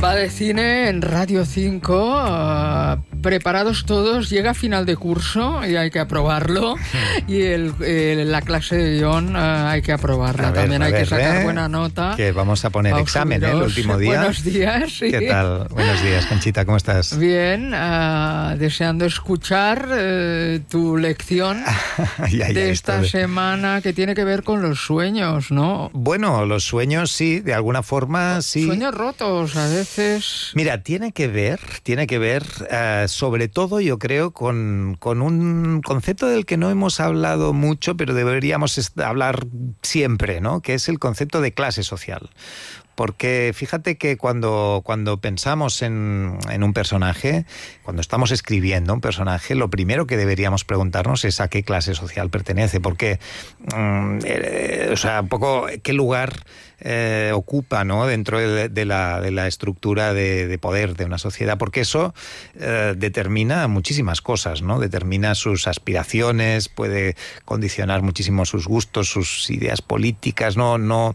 Va de cine en Radio 5, preparados todos, llega final de curso y hay que aprobarlo, y la clase de guión hay que aprobarla, también hay que sacar buena nota. Que vamos a poner examen, el último día. Buenos días. Sí. ¿Qué tal? Buenos días, Conchita, ¿cómo estás? Bien, deseando escuchar tu lección de esta semana, que tiene que ver con los sueños, ¿no? Bueno, los sueños sí, de alguna forma sí. Sueños rotos a veces. Mira, tiene que ver, sobre todo yo creo con un concepto del que no hemos hablado mucho, pero deberíamos hablar siempre, ¿no? Que es el concepto de clase social. Porque fíjate que cuando pensamos en un personaje, cuando estamos escribiendo un personaje, lo primero que deberíamos preguntarnos es a qué clase social pertenece, porque, o sea, un poco qué lugar ocupa, ¿no?, dentro de la estructura de poder de una sociedad, porque eso determina muchísimas cosas, ¿no? Determina sus aspiraciones, puede condicionar muchísimo sus gustos, sus ideas políticas. No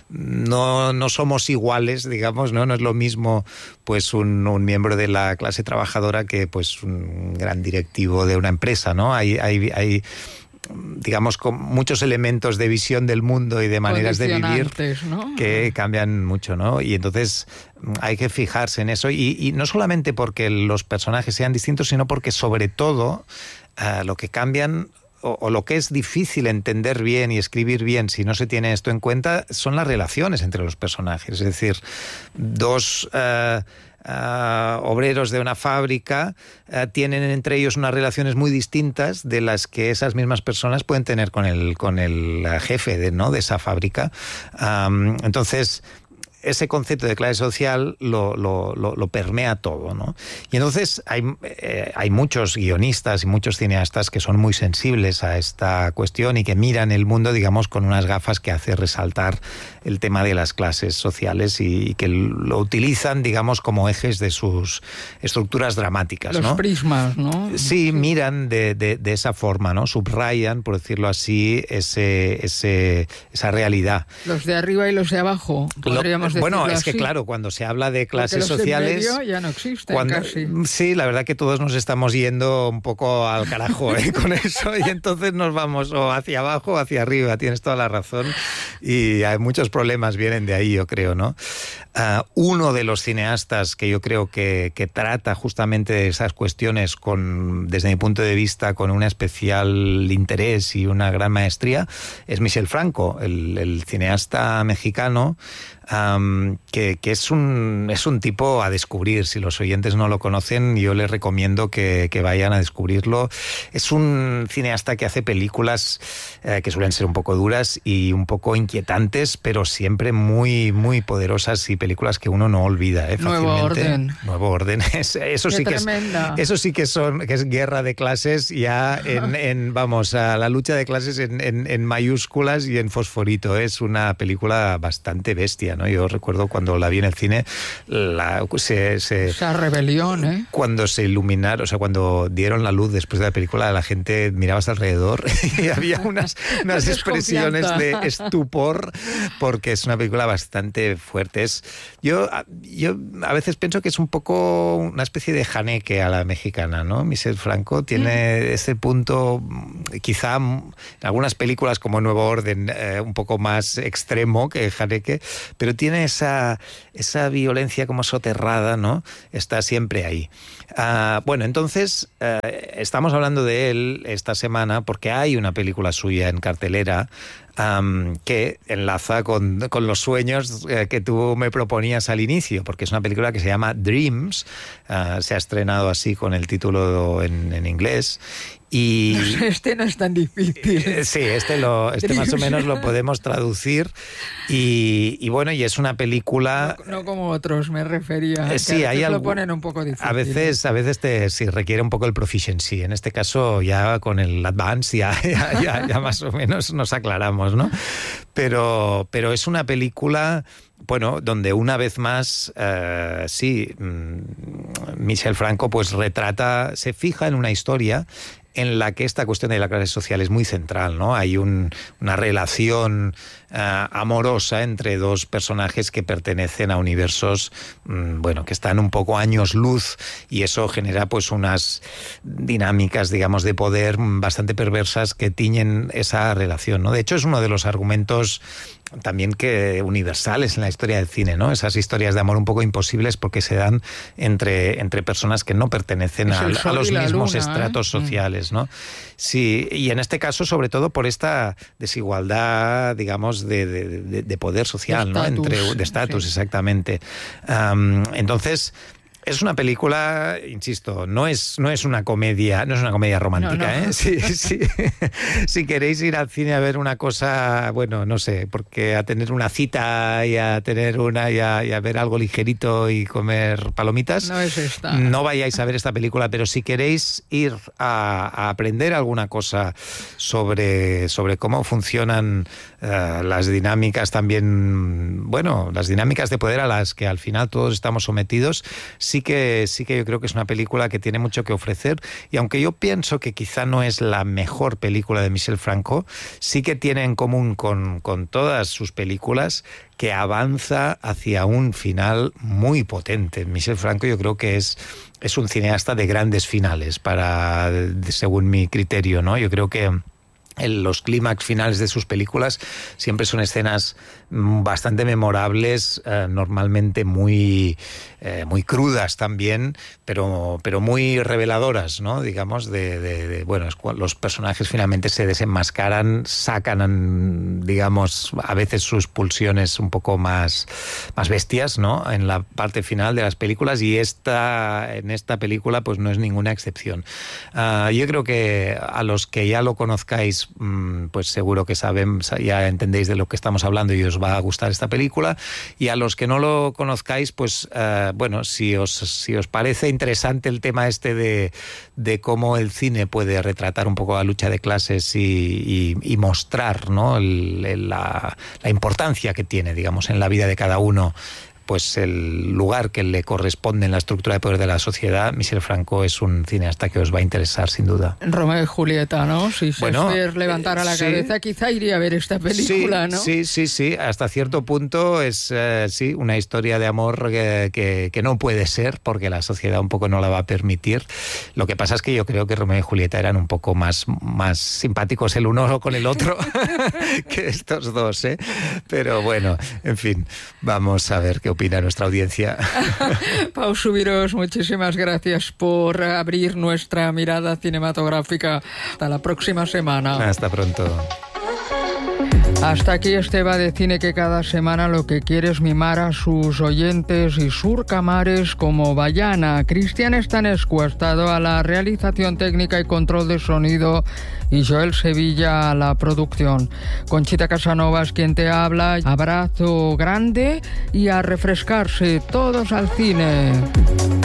somos iguales, digamos, ¿no? No es lo mismo pues un miembro de la clase trabajadora que pues un gran directivo de una empresa, ¿no? Hay digamos, con muchos elementos de visión del mundo y de maneras de vivir, ¿no?, que cambian mucho, ¿no? Y entonces hay que fijarse en eso, y no solamente porque los personajes sean distintos, sino porque sobre todo lo que cambian o lo que es difícil entender bien y escribir bien si no se tiene esto en cuenta son las relaciones entre los personajes. Es decir, dos obreros de una fábrica tienen entre ellos unas relaciones muy distintas de las que esas mismas personas pueden tener con el jefe de esa fábrica. Entonces, ese concepto de clase social lo permea todo, ¿no? Y entonces hay muchos guionistas y muchos cineastas que son muy sensibles a esta cuestión y que miran el mundo, digamos, con unas gafas que hace resaltar el tema de las clases sociales y que lo utilizan, digamos, como ejes de sus estructuras dramáticas, ¿no? Los prismas, ¿no? Sí, miran de esa forma, ¿no? Subrayan, por decirlo así, esa realidad. Los de arriba y los de abajo, podríamos decir. Bueno, es así. Que claro, cuando se habla de clases porque los sociales... de medio ya no existen casi. Sí, la verdad que todos nos estamos yendo un poco al carajo con eso, y entonces nos vamos o hacia abajo o hacia arriba, tienes toda la razón, y hay muchos problemas vienen de ahí, yo creo, ¿no? Uno de los cineastas que yo creo que trata justamente de esas cuestiones desde mi punto de vista, con un especial interés y una gran maestría, es Michel Franco, el cineasta mexicano, que es un tipo a descubrir. Si los oyentes no lo conocen, yo les recomiendo que vayan a descubrirlo. Es un cineasta que hace películas que suelen ser un poco duras y un poco inquietantes, pero siempre muy, muy poderosas, y películas que uno no olvida fácilmente. Nuevo Orden. Eso sí que es guerra de clases ya vamos, a la lucha de clases en mayúsculas y en fosforito. Es una película bastante bestia, ¿no? Yo recuerdo cuando la vi en el cine, esa rebelión, ¿eh? Cuando se iluminaron, o sea, cuando dieron la luz después de la película, la gente miraba hacia alrededor y había unas expresiones de estupor, porque es una película bastante fuerte. Yo a veces pienso que es un poco una especie de Haneke a la mexicana, ¿no? Michel Franco tiene ese punto, quizá en algunas películas como Nuevo Orden, un poco más extremo que Haneke, pero tiene esa violencia como soterrada, ¿no? Está siempre ahí. Bueno, entonces estamos hablando de él esta semana porque hay una película suya en cartelera que enlaza con los sueños que tú me proponías al inicio, porque es una película que se llama Dreams, se ha estrenado así con el título en inglés. Y este no es tan difícil. Sí, este más o menos lo podemos traducir, y bueno, y es una película... No como otros, me refería. Sí, hay algo... lo ponen un poco difícil. A veces sí requiere un poco el proficiency. En este caso, ya con el advance ya más o menos nos aclaramos, ¿no? Pero es una película, bueno, donde una vez más, Michel Franco pues se fija en una historia en la que esta cuestión de la clase social es muy central, ¿no? Hay una relación amorosa entre dos personajes que pertenecen a universos, que están un poco años luz, y eso genera pues unas dinámicas, digamos, de poder bastante perversas que tiñen esa relación, ¿no? De hecho, es uno de los argumentos también que universales en la historia del cine, ¿no? Esas historias de amor un poco imposibles porque se dan entre personas que no pertenecen a los mismos estratos sociales, ¿no? Sí, y en este caso, sobre todo por esta desigualdad, digamos, de poder social, ¿no? De estatus, sí. Exactamente. Entonces, es una película, insisto, no es una comedia romántica, no. Sí. Si queréis ir al cine a ver una cosa, no sé, porque a tener una cita y a ver algo ligerito y comer palomitas, no es esta. No vayáis a ver esta película, pero si queréis ir a aprender alguna cosa sobre cómo funcionan las dinámicas también, las dinámicas de poder a las que al final todos estamos sometidos, sí que yo creo que es una película que tiene mucho que ofrecer, y aunque yo pienso que quizá no es la mejor película de Michel Franco, sí que tiene en común con todas sus películas que avanza hacia un final muy potente. Michel Franco yo creo que es un cineasta de grandes finales, según mi criterio, ¿no? Yo creo que los clímax finales de sus películas siempre son escenas bastante memorables, normalmente muy crudas también, pero muy reveladoras, ¿no? Digamos, los personajes finalmente se desenmascaran, sacan, digamos, a veces sus pulsiones un poco más bestias, ¿no? En la parte final de las películas, y en esta película pues no es ninguna excepción. Yo creo que a los que ya lo conozcáis, pues seguro que ya entendéis de lo que estamos hablando y os va a gustar esta película, y a los que no lo conozcáis, pues si os parece interesante el tema de cómo el cine puede retratar un poco la lucha de clases y mostrar, ¿no? la importancia que tiene, digamos, en la vida de cada uno, pues el lugar que le corresponde en la estructura de poder de la sociedad, Michel Franco es un cineasta que os va a interesar, sin duda. Romeo y Julieta, ¿no? Si Shakespeare levantara la cabeza, quizá iría a ver esta película, ¿no? Sí. Hasta cierto punto es, una historia de amor que no puede ser, porque la sociedad un poco no la va a permitir. Lo que pasa es que yo creo que Romeo y Julieta eran un poco más simpáticos el uno con el otro que estos dos, ¿eh? Pero bueno, en fin, vamos a ver qué opina nuestra audiencia. Pau Subiros, muchísimas gracias por abrir nuestra mirada cinematográfica. Hasta la próxima semana. Hasta pronto. Hasta aquí este Va de Cine, que cada semana lo que quiere es mimar a sus oyentes y surcamares como Bayana. Cristian Estanescu ha estado a la realización técnica y control de sonido, y Joel Sevilla a la producción. Conchita Casanova es quien te habla. Abrazo grande y a refrescarse todos al cine.